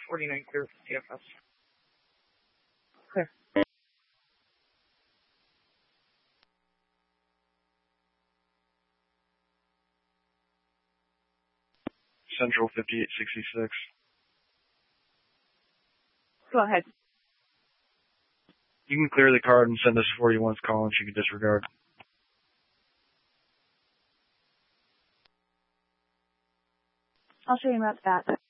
49 clear for CFS. Clear. Central 5866. Go ahead. You can clear the card and send us 41's call and she can disregard. I'll show you about that.